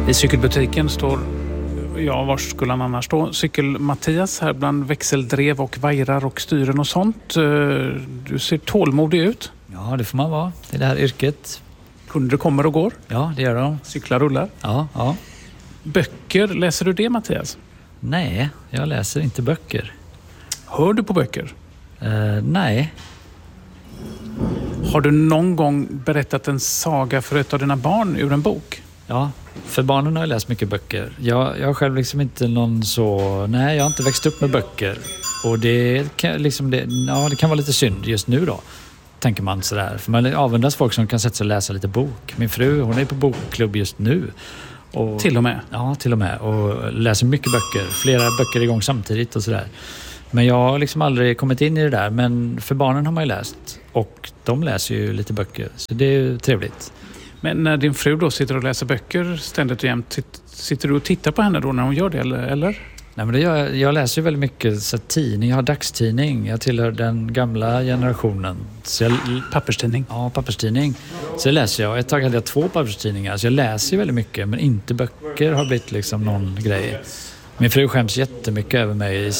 I cykelbutiken står, ja, var skulle han annars stå? Cykel-Mattias här bland växeldrev och vajrar och styren och sånt. Du ser tålmodig ut. Ja, det får man vara. Det är det här yrket. Kunder kommer och går. Ja, det gör de. Cyklar rullar. Ja. Böcker, läser du det, Mattias? Nej, jag läser inte böcker. Hör du på böcker? Nej. Har du någon gång berättat en saga för ett av dina barn ur en bok? Ja, för barnen har jag läst mycket böcker. Jag har själv liksom inte någon så... Nej, jag har inte växt upp med böcker. Och det kan, liksom det kan vara lite synd just nu då, tänker man sådär. För man avundas folk som kan sätta sig och läsa lite bok. Min fru, hon är på bokklubb just nu. Och, till och med? Ja, till och med. Och läser mycket böcker. Flera böcker igång samtidigt och sådär. Men jag har liksom aldrig kommit in i det där. Men för barnen har man ju läst. Och de läser ju lite böcker. Så det är ju trevligt. Men när din fru då sitter och läser böcker ständigt och jämt, sitter du och tittar på henne då när hon gör det, eller? Nej, men jag läser ju väldigt mycket så tidning. Jag har dagstidning. Jag tillhör den gamla generationen. Papperstidning? Ja, papperstidning. Så läser jag. Ett tag hade jag 2 papperstidningar. Så jag läser ju väldigt mycket. Men inte böcker har blivit liksom någon grej. Min fru skäms jättemycket över mig i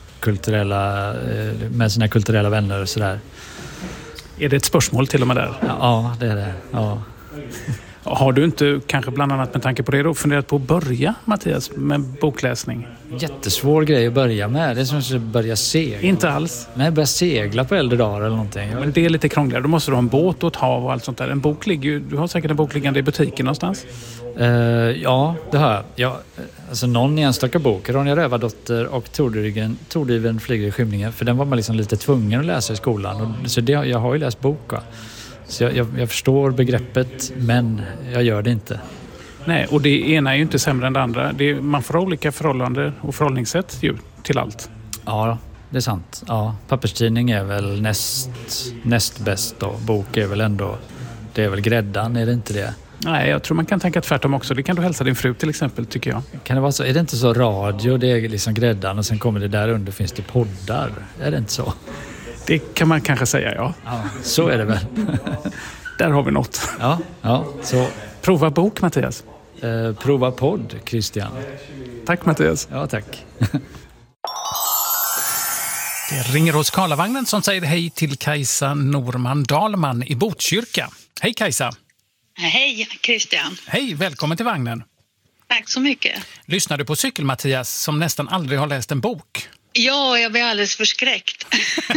med sina kulturella vänner och sådär. Är det ett spörsmål till och med där? Ja, det är det. Ja. Har du inte, kanske bland annat med tanke på det då, funderat på att börja, Mattias, med bokläsning? Jättesvår grej att börja med. Det är som att börja segla. Inte alls? Nej, börja segla på äldre dagar eller någonting. Men det är lite krångligare. Då måste du ha en båt och ett hav och allt sånt där. En bok ligger ju, du har säkert en bok liggande i butiken någonstans? Ja, det har jag. Alltså någon enstaka bok. Ronja Rövardotter och Tordriven flyger i skymningen. För den var man liksom lite tvungen att läsa i skolan. Så jag har ju läst bok, va? Så jag förstår begreppet, men jag gör det inte. Nej, och det ena är ju inte sämre än det andra. Man får olika förhållande och förhållningssätt ju till allt. Ja, det är sant. Ja, papperstidning är väl näst bäst då. Bok är väl ändå, det är väl gräddan, är det inte det? Nej, jag tror man kan tänka tvärtom också. Det kan du hälsa din fru till exempel, tycker jag. Kan det vara så? Är det inte så radio, det är liksom gräddan och sen kommer det där under finns det poddar? Är det inte så? Det kan man kanske säga, ja. Ja, så är det väl. Där har vi något. Ja, så... Prova bok, Mattias. Prova podd, Christian. Tack, Mattias. Ja, tack. Det ringer hos Karlavagnen som säger hej till Kajsa Norman Dahlman i Botkyrka. Hej, Kajsa. Hej, Christian. Hej, välkommen till vagnen. Tack så mycket. Lyssnar du på Cykel-Mattias som nästan aldrig har läst en bok? Ja, jag blir alldeles förskräckt.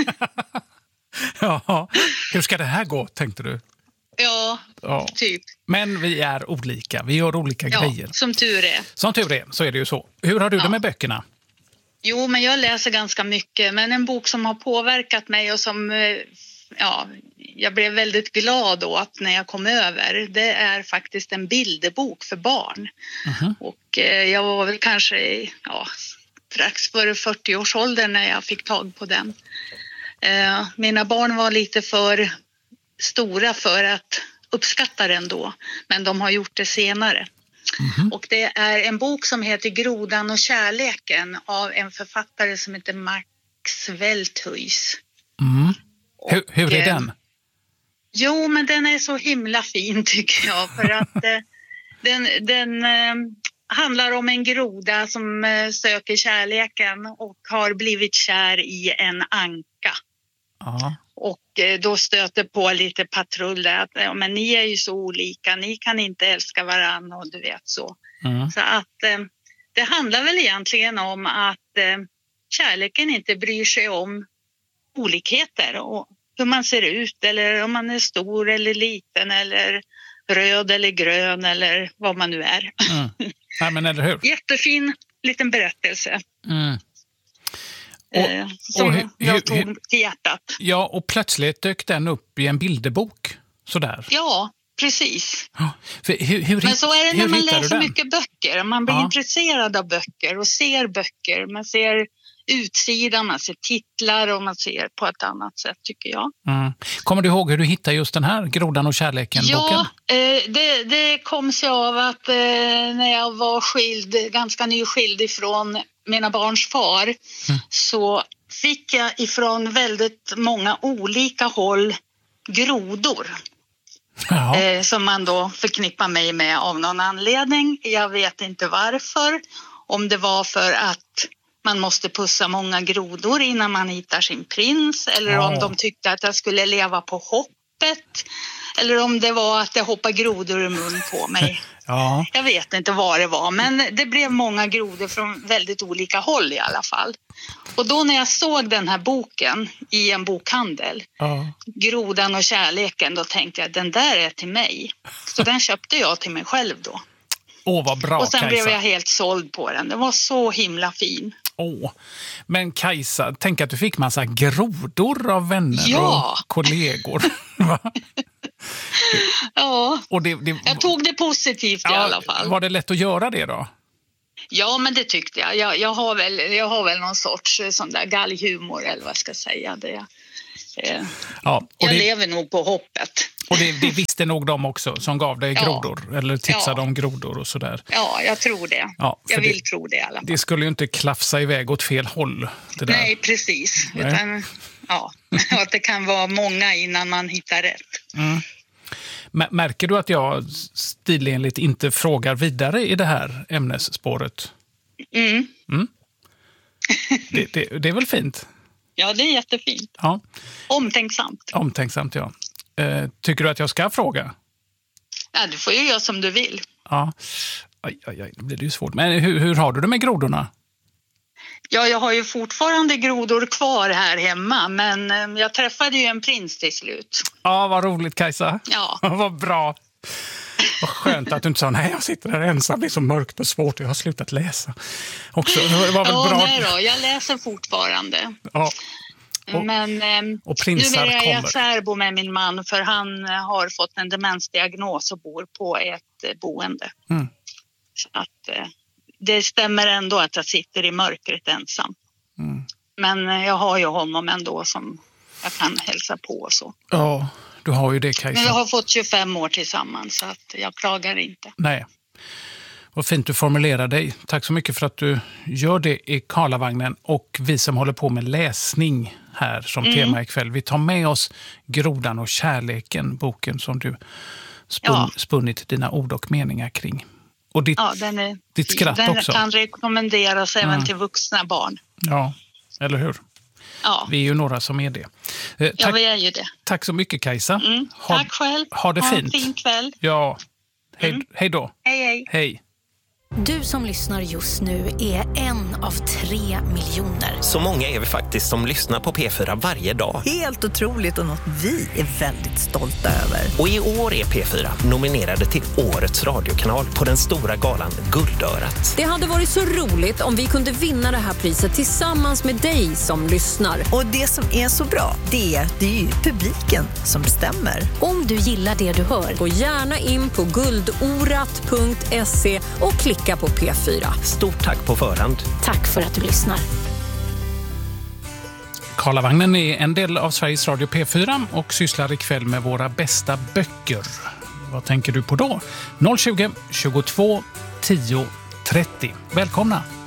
Ja, hur ska det här gå, tänkte du? Ja, typ. Men vi är olika, vi gör olika grejer. Som tur är. Som tur är, så är det ju så. Hur har du det med böckerna? Jo, men jag läser ganska mycket. Men en bok som har påverkat mig och som jag blev väldigt glad åt när jag kom över. Det är faktiskt en bilderbok för barn. Uh-huh. Och jag var väl kanske strax före 40-årsåldern när jag fick tag på den. Mina barn var lite för stora för att uppskatta den då. Men de har gjort det senare. Mm-hmm. Och det är en bok som heter Grodan och kärleken av en författare som heter Max Welthuis. Mm. Hur är den? Jo, men den är så himla fin tycker jag. För att den handlar om en groda som söker kärleken och har blivit kär i en anka. Aha. Och då stöter på lite patrull där att men ni är ju så olika, ni kan inte älska varandra och du vet så. Mm. Så att det handlar väl egentligen om att kärleken inte bryr sig om olikheter och hur man ser ut eller om man är stor eller liten eller röd eller grön eller vad man nu är. Mm. Ja, men eller hur? Jättefin liten berättelse. Mm. Som jag tog till hjärtat. Ja, och plötsligt dök den upp i en bilderbok. Sådär. Ja, precis. Ja, men så är det när man läser mycket böcker. Man blir intresserad av böcker och ser böcker. Man ser utsidan, man ser titlar och man ser på ett annat sätt tycker jag. Mm. Kommer du ihåg hur du hittade just den här Grodan och kärleken-boken? Ja, det kom sig av att när jag var ganska nyskild ifrån mina barns far så fick jag ifrån väldigt många olika håll grodor. som man då förknippar mig med av någon anledning. Jag vet inte varför. Om det var för att man måste pussa många grodor innan man hittar sin prins. Eller om de tyckte att jag skulle leva på hoppet. Eller om det var att det hoppade grodor i mun på mig. Ja. Jag vet inte vad det var, men det blev många grodor från väldigt olika håll i alla fall. Och då när jag såg den här boken i en bokhandel, Grodan och kärleken, då tänkte jag, den där är till mig. Så den köpte jag till mig själv då. Vad bra, och sen Kajsa. blev jag helt såld på den. Den var så himla fin. Men Kajsa, tänk att du fick massa grodor av vänner och kollegor. Va? Ja, och jag tog det positivt i alla fall. Var det lätt att göra det då? Ja, men det tyckte jag. Jag har väl någon sorts sån där galghumor, eller vad ska jag säga. Jag lever nog på hoppet. Och det visste nog de också som gav dig grodor, eller tipsade om grodor och sådär. Ja, jag tror det. Ja, jag vill tro det i alla fall. Det skulle ju inte klafsa iväg åt fel håll. Det där. Nej, precis. Nej. Utan, att det kan vara många innan man hittar rätt. Mm. Märker du att jag stilenligt inte frågar vidare i det här ämnesspåret? Mm. Det är väl fint? Ja, det är jättefint. Ja. Omtänksamt, ja. Tycker du att jag ska fråga? Ja, du får ju göra som du vill. Ja. Aj, då blir det ju svårt. Men hur har du det med grodorna? Ja, jag har ju fortfarande grodor kvar här hemma, men jag träffade ju en prins till slut. Ja, vad roligt, Kajsa. Ja. Vad bra. Vad skönt att du inte sa, nej, jag sitter där ensam, det är så mörkt och svårt, jag har slutat läsa. Också, det var väl bra. Nej då, jag läser fortfarande. Ja. Men och prinsar nu är jag kommer. särbo med min man, för han har fått en demensdiagnos och bor på ett boende. Så att det stämmer ändå att jag sitter i mörkret ensam. Men jag har ju honom ändå som jag kan hälsa på och så. Ja, du har ju det, Kajsa. Men vi har fått 25 år tillsammans, så att jag klagar inte. Nej. Vad fint du formulerar dig. Tack så mycket för att du gör det i Karlavagnen, och vi som håller på med läsning här som tema ikväll. Vi tar med oss Grodan och kärleken, boken som du spunnit dina ord och meningar kring. Och ditt skratt också. Den kan rekommenderas även till vuxna barn. Ja, eller hur? Ja. Vi är ju några som är det. Ja, vi är ju det. Tack så mycket, Kajsa. Tack själv. Ha det fint. Ha en fin kväll. Ja, hej då. Hej. Hej. Du som lyssnar just nu är en av 3 miljoner. Så många är vi faktiskt som lyssnar på P4 varje dag. Helt otroligt, och något vi är väldigt stolta över. Och i år är P4 nominerade till Årets radiokanal på den stora galan Guldörat. Det hade varit så roligt om vi kunde vinna det här priset tillsammans med dig som lyssnar. Och det som är så bra, det är ju publiken som bestämmer. Om du gillar det du hör, gå gärna in på guldorat.se och klicka på P4. Stort tack på förhand. Tack för att du lyssnar. Karlavagnen är en del av Sveriges Radio P4 och sysslar ikväll med våra bästa böcker. Vad tänker du på då? 020 22 10 30. Välkomna!